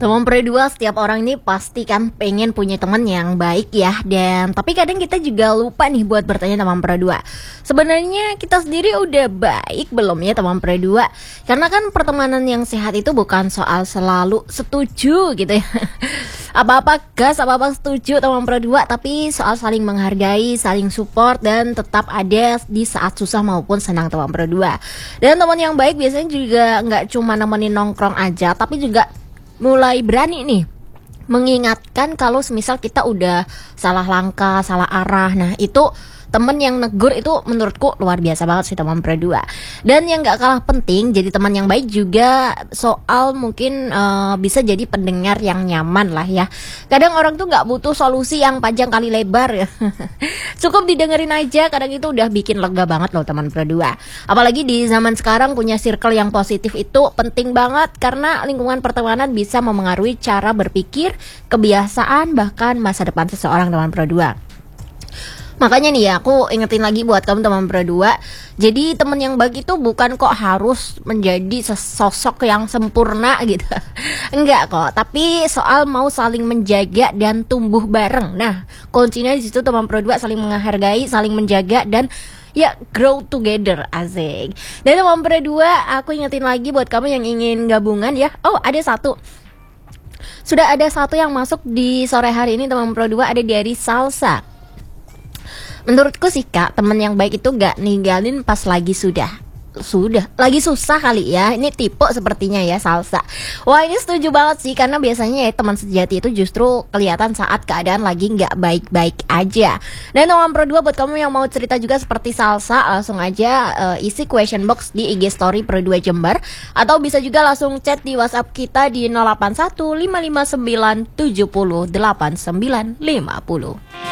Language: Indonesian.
Teman berdua, setiap orang ini pasti kan pengen punya teman yang baik ya. Dan tapi kadang kita juga lupa nih buat bertanya teman berdua, sebenarnya kita sendiri udah baik belum ya teman berdua? Karena kan pertemanan yang sehat itu bukan soal selalu setuju gitu ya. Apa-apa gas, apa-apa setuju teman berdua, tapi soal saling menghargai, saling support, dan tetap ada di saat susah maupun senang teman berdua. Dan teman yang baik biasanya juga nggak cuma nemenin nongkrong aja, tapi juga mulai berani nih mengingatkan kalau semisal kita udah salah langkah, salah arah. Nah itu temen yang negur itu menurutku luar biasa banget sih teman berdua. Dan yang gak kalah penting jadi teman yang baik juga soal mungkin bisa jadi pendengar yang nyaman lah ya. Kadang orang tuh gak butuh solusi yang panjang kali lebar ya. Cukup didengerin aja, kadang itu udah bikin lega banget loh teman berdua. Apalagi di zaman sekarang punya circle yang positif itu penting banget, karena lingkungan pertemanan bisa memengaruhi cara berpikir, kebiasaan, bahkan masa depan seseorang teman berdua. Makanya nih ya, aku ingetin lagi buat kamu teman berdua. Jadi teman yang baik itu bukan kok harus menjadi sosok yang sempurna gitu. Enggak kok, tapi soal mau saling menjaga dan tumbuh bareng. Nah, kuncinya di situ teman berdua, saling menghargai, saling menjaga, dan ya grow together, asik. Dan teman berdua, aku ingetin lagi buat kamu yang ingin gabungan ya. Oh, sudah ada satu yang masuk di sore hari ini teman berdua, ada dari Salsa. Menurutku sih kak, teman yang baik itu gak ninggalin pas lagi lagi susah kali ya. Ini tipe sepertinya ya Salsa. Wah ini setuju banget sih, karena biasanya ya teman sejati itu justru kelihatan saat keadaan lagi gak baik-baik aja. Dan teman berdua, buat kamu yang mau cerita juga seperti Salsa, langsung aja isi question box di IG story Berdua Jember, atau bisa juga langsung chat di WhatsApp kita di 081 559 70 8950.